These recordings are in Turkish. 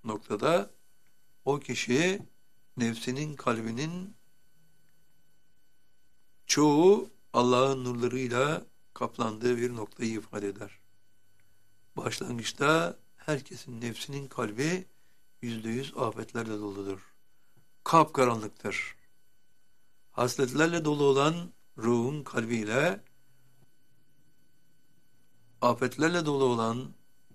noktada o kişi nefsinin, kalbinin çoğu Allah'ın nurlarıyla kaplandığı bir noktayı ifade eder. Başlangıçta herkesin nefsinin kalbi %100 afetlerle doludur. Kapkaranlıktır. Hasletlerle dolu olan ruhun kalbiyle afetlerle dolu olan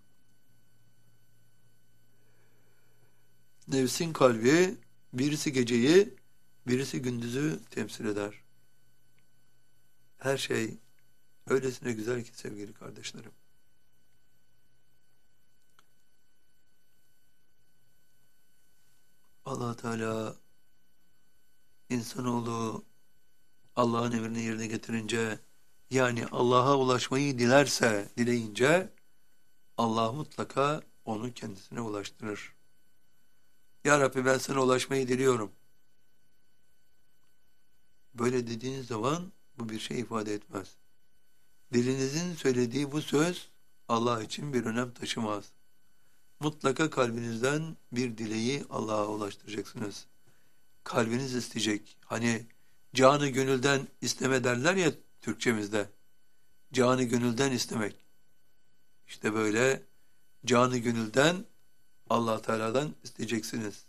nefsin kalbi birisi geceyi, birisi gündüzü temsil eder. Her şey öylesine güzel ki sevgili kardeşlerim. Allah Teala insanoğlu Allah'ın emrini yerine getirince, yani Allah'a ulaşmayı dileyince Allah mutlaka onu kendisine ulaştırır. Ya Rabbi, ben sana ulaşmayı diliyorum. Böyle dediğiniz zaman bu bir şey ifade etmez. Dilinizin söylediği bu söz Allah için bir önem taşımaz. Mutlaka kalbinizden bir dileği Allah'a ulaştıracaksınız. Kalbiniz isteyecek. Hani canı gönülden isteme derler ya Türkçemizde. Canı gönülden istemek. İşte böyle canı gönülden Allah Teala'dan isteyeceksiniz.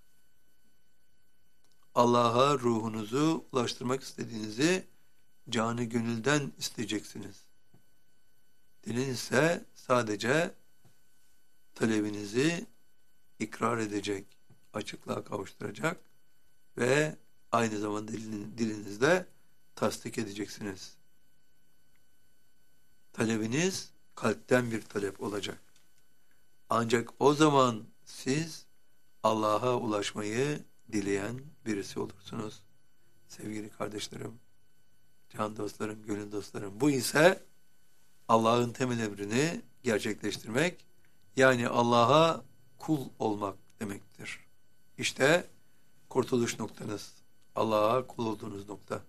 Allah'a ruhunuzu ulaştırmak istediğinizi canı gönülden isteyeceksiniz. Dilin ise sadece talebinizi ikrar edecek, açıklığa kavuşturacak ve aynı zamanda dilinizde tasdik edeceksiniz. Talebiniz kalpten bir talep olacak. Ancak o zaman siz Allah'a ulaşmayı dileyen birisi olursunuz. Sevgili kardeşlerim, can dostlarım, gönül dostlarım. Bu ise Allah'ın temel emrini gerçekleştirmek, yani Allah'a kul olmak demektir. İşte kurtuluş noktanız. Allah'a kul olduğunuz nokta.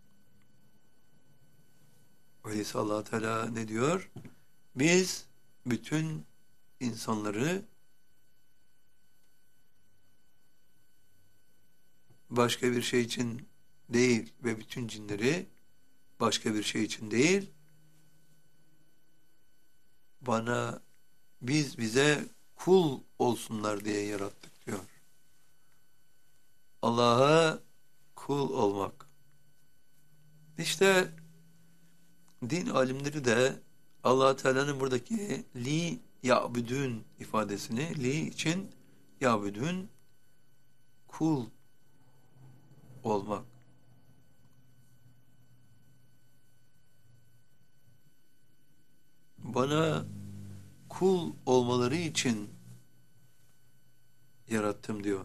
Öyleyse Allah Teala ne diyor? Biz bütün insanları başka bir şey için değil ve bütün cinleri başka bir şey için değil, bize kul olsunlar diye yarattık diyor. Allah'a kul olmak. İşte din alimleri de Allah Teala'nın buradaki li ya'budun ifadesini, li için ya'budun, kul olmak. Bana kul olmaları için yarattım diyor.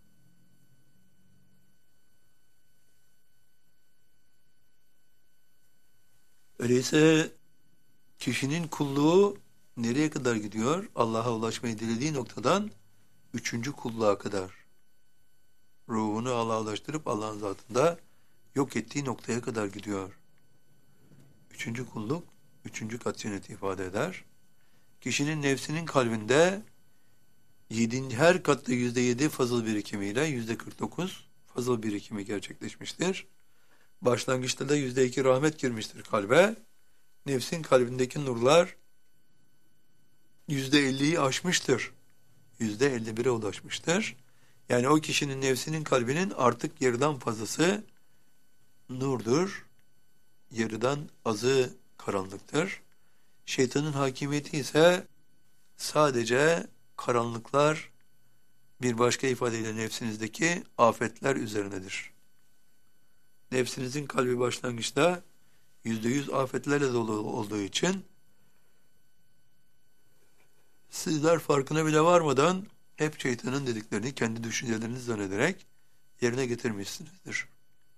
Öyleyse kişinin kulluğu nereye kadar gidiyor? Allah'a ulaşmayı dilediği noktadan 3. kulluğa kadar. Ruhunu Allah'a ulaştırıp Allah'ın zatında yok ettiği noktaya kadar gidiyor. 3. kulluk 3. katsiyoneti ifade eder. Kişinin nefsinin kalbinde her katta %7 fazıl birikimiyle %49 fazıl birikimi gerçekleşmiştir. Başlangıçta da %2 rahmet girmiştir kalbe. Nefsin kalbindeki nurlar %50'yi aşmıştır. %51'e ulaşmıştır. Yani o kişinin nefsinin kalbinin artık yarıdan fazlası nurdur. Yarıdan azı karanlıktır. Şeytanın hakimiyeti ise sadece karanlıklar, bir başka ifadeyle nefsinizdeki afetler üzerinedir. Nefsinizin kalbi başlangıçta %100 afetlerle dolu olduğu için sizler farkına bile varmadan hep şeytanın dediklerini kendi düşünceleriniz zannederek yerine getirmişsinizdir.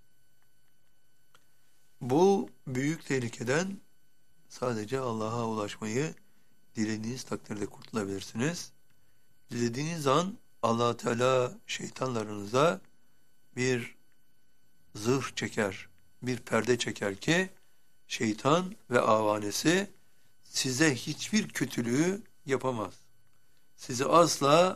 Bu büyük tehlikeden sadece Allah'a ulaşmayı dilediğiniz takdirde kurtulabilirsiniz. Dilediğiniz an Allah Teala şeytanlarınıza bir zırh çeker, bir perde çeker ki şeytan ve avanesi size hiçbir kötülüğü yapamaz. Sizi asla